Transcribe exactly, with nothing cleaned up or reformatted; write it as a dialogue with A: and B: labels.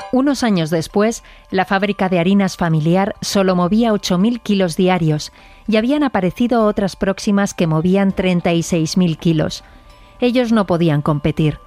A: Unos años después, la fábrica de harinas familiar solo movía ocho mil kilos diarios y habían aparecido otras próximas que movían treinta y seis mil kilos. Ellos no podían competir.